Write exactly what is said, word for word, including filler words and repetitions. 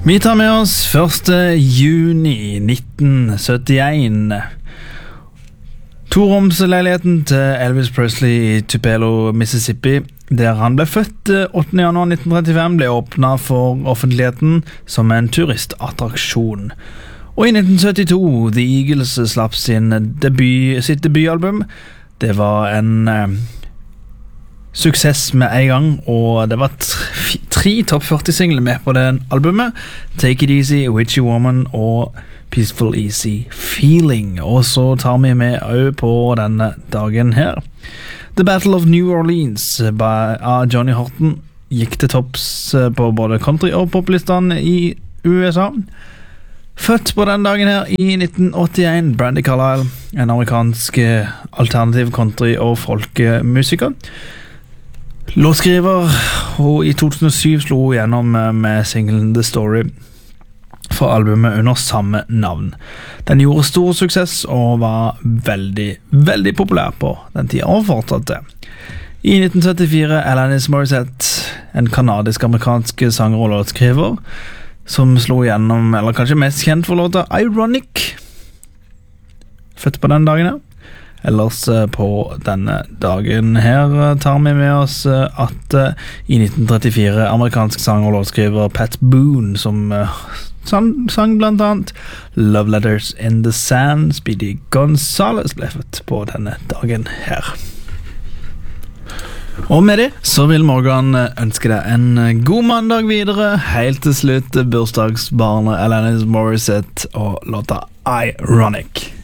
Vi tar med oss første juni nitten syttien. Toromsleiligheten til Elvis Presley i Tupelo, Mississippi, der han ble født åttende januar nitten trettifem, ble åpnet for offentligheten som en turistattraksjon. Og i nitten syttito, The Eagles slapp sin debut, sitt debutalbum. Det var en eh, suksess med en gang, og det var tre, tre topp førti-singler med på den albumet. Take It Easy, Witchy Woman og Peaceful Easy Feeling. Og så tar vi med også på denne dagen her. The Battle of New Orleans av Johnny Horton gikk til topps på både country- og poplistene i U S A. Født på den dagen her i nitten åttien, Brandi Carlile, en amerikansk alternativ country- og folkemusiker. Låtskriver, og i to tusen og syv slo hun gjennom med singlen The Story for albumet under samme navn. Den gjorde stor suksess og var veldig, veldig populær på den tiden, og fortsatte. I nitten syttifire, Alanis Morissette, en kanadisk-amerikansk sanger og låtskriver, som slo gjennom, eller kanskje mest kjent for låta Ironic. Født på den dagen her. Ellers på denne dagen her tar vi med oss at i nitten trettifire amerikansk sanger og låtskriver Pat Boone, som sang, sang blant annet Love Letters in the Sand, Speedy Gonzales, ble født på denne dagen her. Og med det så vil Morgan ønske deg en god mandag videre. Helt til slutt bursdagsbarnet Alanis Morissette og låta Ironic.